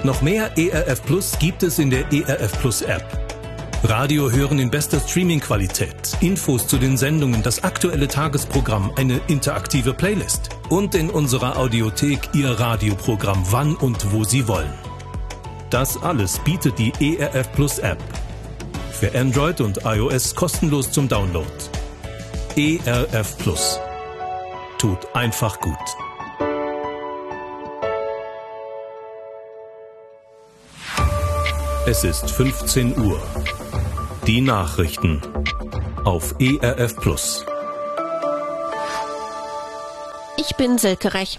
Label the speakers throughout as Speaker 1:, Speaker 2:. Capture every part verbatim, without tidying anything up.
Speaker 1: Noch mehr E R F Plus gibt es in der E R F Plus App. Radio hören in bester Streaming-Qualität, Infos zu den Sendungen, das aktuelle Tagesprogramm, eine interaktive Playlist und in unserer Audiothek Ihr Radioprogramm wann und wo Sie wollen. Das alles bietet die E R F Plus App. Für Android und iOS kostenlos zum Download. E R F Plus. Tut einfach gut. Es ist fünfzehn Uhr. Die Nachrichten auf E R F Plus.
Speaker 2: Ich bin Silke Rech.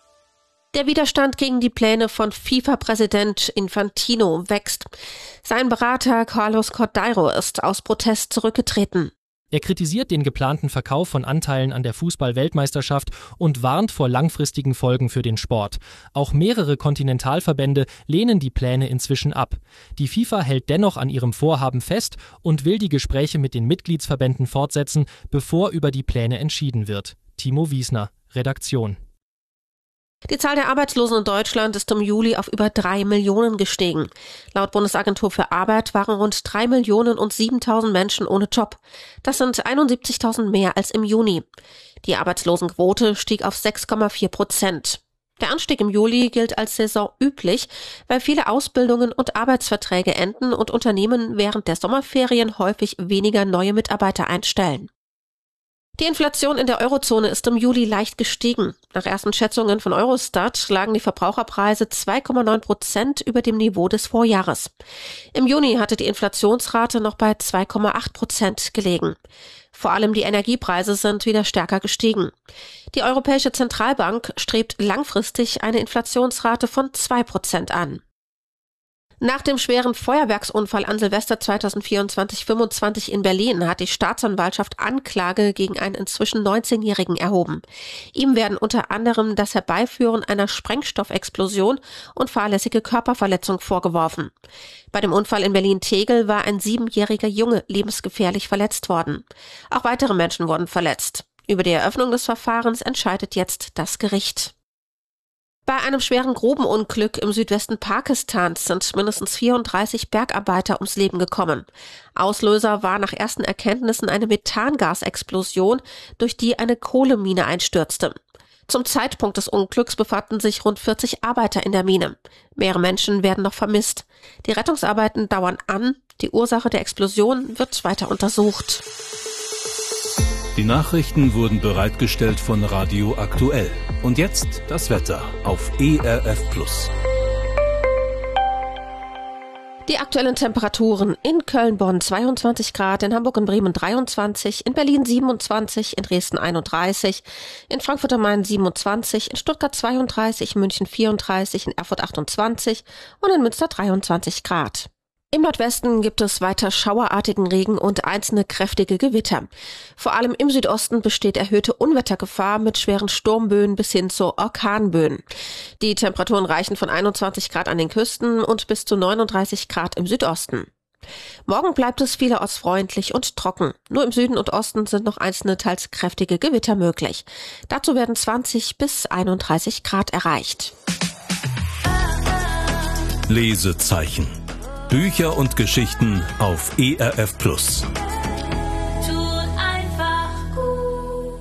Speaker 2: Der Widerstand gegen die Pläne von FIFA-Präsident Infantino wächst. Sein Berater Carlos Cordeiro ist aus Protest zurückgetreten.
Speaker 3: Er kritisiert den geplanten Verkauf von Anteilen an der Fußball-Weltmeisterschaft und warnt vor langfristigen Folgen für den Sport. Auch mehrere Kontinentalverbände lehnen die Pläne inzwischen ab. Die FIFA hält dennoch an ihrem Vorhaben fest und will die Gespräche mit den Mitgliedsverbänden fortsetzen, bevor über die Pläne entschieden wird. Timo Wiesner, Redaktion.
Speaker 2: Die Zahl der Arbeitslosen in Deutschland ist im Juli auf über drei Millionen gestiegen. Laut Bundesagentur für Arbeit waren rund drei Millionen und siebentausend Menschen ohne Job. Das sind einundsiebzigtausend mehr als im Juni. Die Arbeitslosenquote stieg auf sechs Komma vier Prozent. Der Anstieg im Juli gilt als saisonüblich, weil viele Ausbildungen und Arbeitsverträge enden und Unternehmen während der Sommerferien häufig weniger neue Mitarbeiter einstellen. Die Inflation in der Eurozone ist im Juli leicht gestiegen. Nach ersten Schätzungen von Eurostat lagen die Verbraucherpreise zwei Komma neun Prozent über dem Niveau des Vorjahres. Im Juni hatte die Inflationsrate noch bei zwei Komma acht Prozent gelegen. Vor allem die Energiepreise sind wieder stärker gestiegen. Die Europäische Zentralbank strebt langfristig eine Inflationsrate von zwei Prozent an. Nach dem schweren Feuerwerksunfall an Silvester zweitausendvierundzwanzig fünfundzwanzig in Berlin hat die Staatsanwaltschaft Anklage gegen einen inzwischen neunzehnjährigen erhoben. Ihm werden unter anderem das Herbeiführen einer Sprengstoffexplosion und fahrlässige Körperverletzung vorgeworfen. Bei dem Unfall in Berlin-Tegel war ein siebenjähriger Junge lebensgefährlich verletzt worden. Auch weitere Menschen wurden verletzt. Über die Eröffnung des Verfahrens entscheidet jetzt das Gericht. Bei einem schweren Grubenunglück im Südwesten Pakistans sind mindestens vierunddreißig Bergarbeiter ums Leben gekommen. Auslöser war nach ersten Erkenntnissen eine Methangasexplosion, durch die eine Kohlemine einstürzte. Zum Zeitpunkt des Unglücks befanden sich rund vierzig Arbeiter in der Mine. Mehrere Menschen werden noch vermisst. Die Rettungsarbeiten dauern an. Die Ursache der Explosion wird weiter untersucht.
Speaker 1: Die Nachrichten wurden bereitgestellt von Radio Aktuell. Und jetzt das Wetter auf E R F Plus.
Speaker 2: Die aktuellen Temperaturen: in Köln-Bonn zweiundzwanzig Grad, in Hamburg und Bremen dreiundzwanzig, in Berlin siebenundzwanzig, in Dresden einunddreißig, in Frankfurt am Main siebenundzwanzig, in Stuttgart zweiunddreißig, München vierunddreißig, in Erfurt achtundzwanzig und in Münster dreiundzwanzig Grad. Im Nordwesten gibt es weiter schauerartigen Regen und einzelne kräftige Gewitter. Vor allem im Südosten besteht erhöhte Unwettergefahr mit schweren Sturmböen bis hin zu Orkanböen. Die Temperaturen reichen von einundzwanzig Grad an den Küsten und bis zu neununddreißig Grad im Südosten. Morgen bleibt es vielerorts freundlich und trocken. Nur im Süden und Osten sind noch einzelne teils kräftige Gewitter möglich. Dazu werden zwanzig bis einunddreißig Grad erreicht.
Speaker 1: Lesezeichen. Bücher und Geschichten auf E R F Plus.
Speaker 4: Tut einfach gut.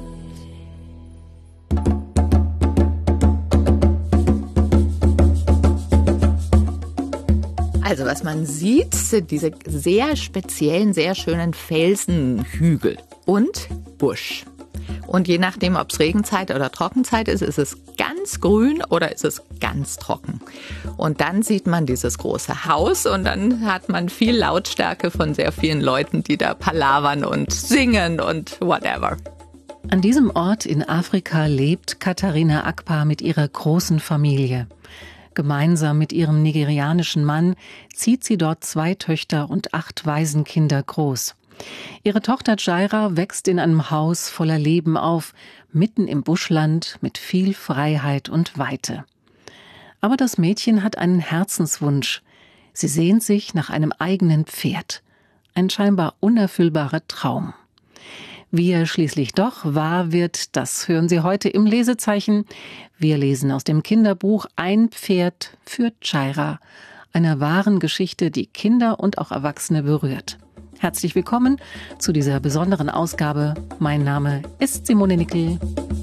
Speaker 5: Also was man sieht, sind diese sehr speziellen, sehr schönen Felsenhügel und Busch. Und je nachdem, ob es Regenzeit oder Trockenzeit ist, ist es ganz grün oder ist es ganz trocken. Und dann sieht man dieses große Haus und dann hat man viel Lautstärke von sehr vielen Leuten, die da palavern und singen und whatever.
Speaker 6: An diesem Ort in Afrika lebt Katharina Akpa mit ihrer großen Familie. Gemeinsam mit ihrem nigerianischen Mann zieht sie dort zwei Töchter und acht Waisenkinder groß. Ihre Tochter Jaira wächst in einem Haus voller Leben auf, mitten im Buschland mit viel Freiheit und Weite. Aber das Mädchen hat einen Herzenswunsch. Sie sehnt sich nach einem eigenen Pferd. Ein scheinbar unerfüllbarer Traum. Wie er schließlich doch wahr wird, das hören Sie heute im Lesezeichen. Wir lesen aus dem Kinderbuch Ein Pferd für Jaira, einer wahren Geschichte, die Kinder und auch Erwachsene berührt. Herzlich willkommen zu dieser besonderen Ausgabe. Mein Name ist Simone Nickel.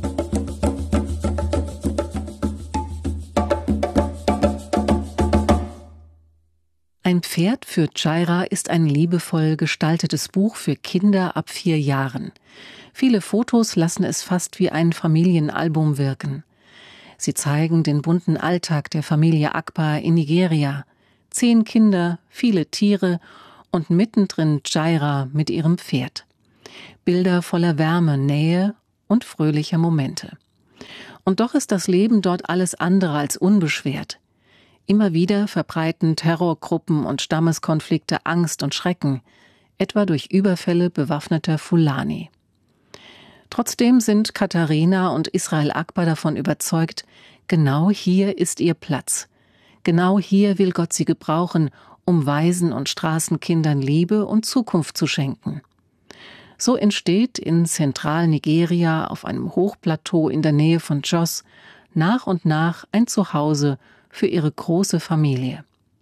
Speaker 6: Ein Pferd für Jaira ist ein liebevoll gestaltetes Buch für Kinder ab vier Jahren. Viele Fotos lassen es fast wie ein Familienalbum wirken. Sie zeigen den bunten Alltag der Familie Akpa in Nigeria. Zehn Kinder, viele Tiere und mittendrin Jaira mit ihrem Pferd. Bilder voller Wärme, Nähe und fröhlicher Momente. Und doch ist das Leben dort alles andere als unbeschwert. Immer wieder verbreiten Terrorgruppen und Stammeskonflikte Angst und Schrecken, etwa durch Überfälle bewaffneter Fulani. Trotzdem sind Katharina und Israel Akpa davon überzeugt, genau hier ist ihr Platz. Genau hier will Gott sie gebrauchen, um Waisen und Straßenkindern Liebe und Zukunft zu schenken. So entsteht in Zentralnigeria auf einem Hochplateau in der Nähe von Jos nach und nach ein Zuhause für ihre große Familie.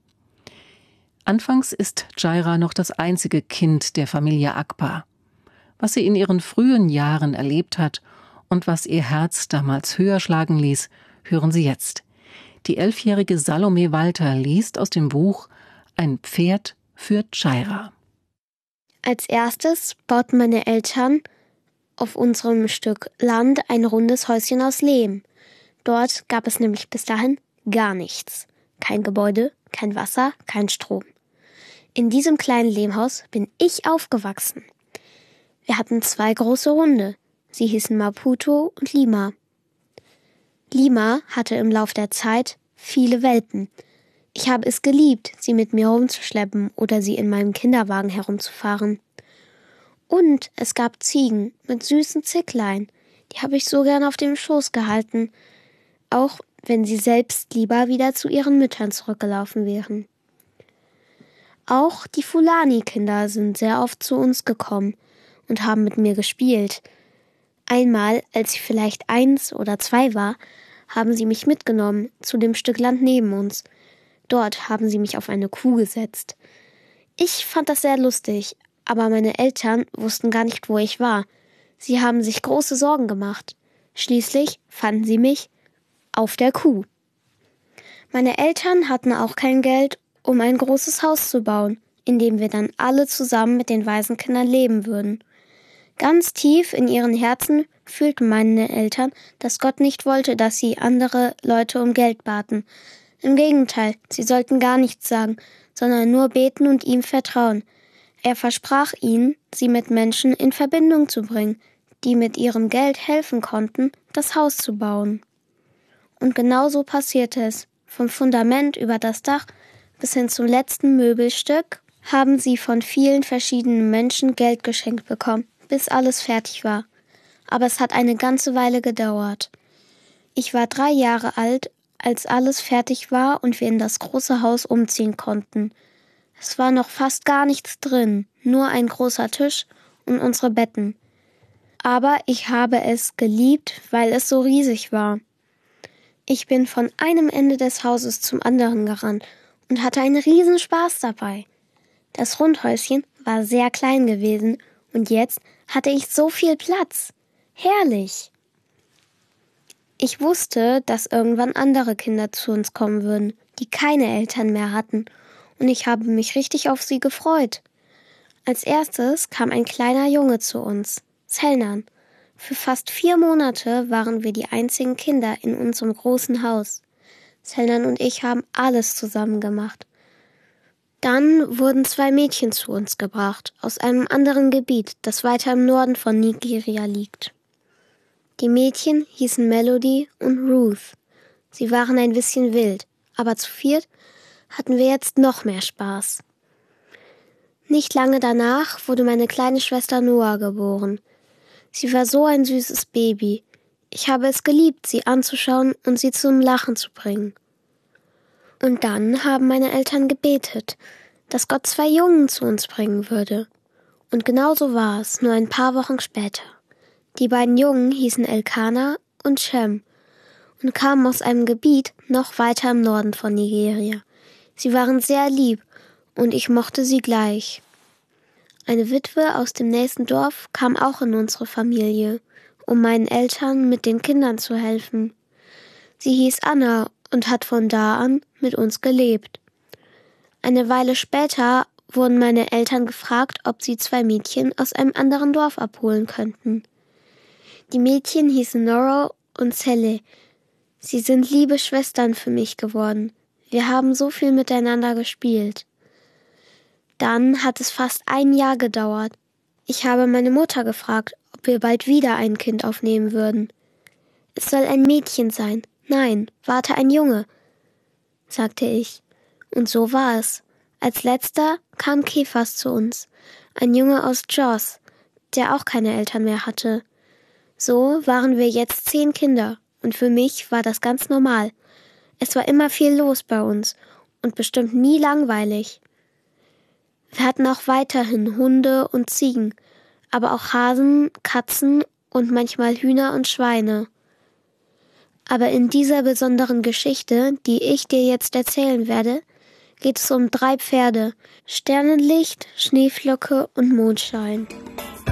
Speaker 6: Anfangs ist Jaira noch das einzige Kind der Familie Akpa. Was sie in ihren frühen Jahren erlebt hat und was ihr Herz damals höher schlagen ließ, hören Sie jetzt. Die elfjährige Salome Walter liest aus dem Buch Ein Pferd für Jaira.
Speaker 7: Als erstes bauten meine Eltern auf unserem Stück Land ein rundes Häuschen aus Lehm. Dort gab es nämlich bis dahin gar nichts. Kein Gebäude, kein Wasser, kein Strom. In diesem kleinen Lehmhaus bin ich aufgewachsen. Wir hatten zwei große Hunde. Sie hießen Maputo und Lima. Lima hatte im Lauf der Zeit viele Welpen. Ich habe es geliebt, sie mit mir herumzuschleppen oder sie in meinem Kinderwagen herumzufahren. Und es gab Ziegen mit süßen Zicklein. Die habe ich so gern auf dem Schoß gehalten. Auch wenn sie selbst lieber wieder zu ihren Müttern zurückgelaufen wären. Auch die Fulani-Kinder sind sehr oft zu uns gekommen und haben mit mir gespielt. Einmal, als ich vielleicht eins oder zwei war, haben sie mich mitgenommen zu dem Stück Land neben uns. Dort haben sie mich auf eine Kuh gesetzt. Ich fand das sehr lustig, aber meine Eltern wussten gar nicht, wo ich war. Sie haben sich große Sorgen gemacht. Schließlich fanden sie mich auf der Kuh. Meine Eltern hatten auch kein Geld, um ein großes Haus zu bauen, in dem wir dann alle zusammen mit den Waisenkindern leben würden. Ganz tief in ihren Herzen fühlten meine Eltern, dass Gott nicht wollte, dass sie andere Leute um Geld baten. Im Gegenteil, sie sollten gar nichts sagen, sondern nur beten und ihm vertrauen. Er versprach ihnen, sie mit Menschen in Verbindung zu bringen, die mit ihrem Geld helfen konnten, das Haus zu bauen. Und genau so passierte es. Vom Fundament über das Dach bis hin zum letzten Möbelstück haben sie von vielen verschiedenen Menschen Geld geschenkt bekommen, bis alles fertig war. Aber es hat eine ganze Weile gedauert. Ich war drei Jahre alt, als alles fertig war und wir in das große Haus umziehen konnten. Es war noch fast gar nichts drin, nur ein großer Tisch und unsere Betten. Aber ich habe es geliebt, weil es so riesig war. Ich bin von einem Ende des Hauses zum anderen gerannt und hatte einen riesen Spaß dabei. Das Rundhäuschen war sehr klein gewesen und jetzt hatte ich so viel Platz. Herrlich! Ich wusste, dass irgendwann andere Kinder zu uns kommen würden, die keine Eltern mehr hatten, und ich habe mich richtig auf sie gefreut. Als erstes kam ein kleiner Junge zu uns, Selnan. Für fast vier Monate waren wir die einzigen Kinder in unserem großen Haus. Selnan und ich haben alles zusammen gemacht. Dann wurden zwei Mädchen zu uns gebracht, aus einem anderen Gebiet, das weiter im Norden von Nigeria liegt. Die Mädchen hießen Melody und Ruth. Sie waren ein bisschen wild, aber zu viert hatten wir jetzt noch mehr Spaß. Nicht lange danach wurde meine kleine Schwester Noah geboren. Sie war so ein süßes Baby. Ich habe es geliebt, sie anzuschauen und sie zum Lachen zu bringen. Und dann haben meine Eltern gebetet, dass Gott zwei Jungen zu uns bringen würde. Und genau so war es, nur ein paar Wochen später. Die beiden Jungen hießen Elkanah und Shem und kamen aus einem Gebiet noch weiter im Norden von Nigeria. Sie waren sehr lieb und ich mochte sie gleich. Eine Witwe aus dem nächsten Dorf kam auch in unsere Familie, um meinen Eltern mit den Kindern zu helfen. Sie hieß Anna und hat von da an mit uns gelebt. Eine Weile später wurden meine Eltern gefragt, ob sie zwei Mädchen aus einem anderen Dorf abholen könnten. Die Mädchen hießen Nora und Sally. Sie sind liebe Schwestern für mich geworden. Wir haben so viel miteinander gespielt. Dann hat es fast ein Jahr gedauert. Ich habe meine Mutter gefragt, ob wir bald wieder ein Kind aufnehmen würden. Es soll ein Mädchen sein. Nein, warte, ein Junge, sagte ich. Und so war es. Als letzter kam Kephas zu uns, ein Junge aus Jos, der auch keine Eltern mehr hatte. So waren wir jetzt zehn Kinder, und für mich war das ganz normal. Es war immer viel los bei uns und bestimmt nie langweilig. Wir hatten auch weiterhin Hunde und Ziegen, aber auch Hasen, Katzen und manchmal Hühner und Schweine. Aber in dieser besonderen Geschichte, die ich dir jetzt erzählen werde, geht es um drei Pferde, Sternenlicht, Schneeflocke und Mondschein.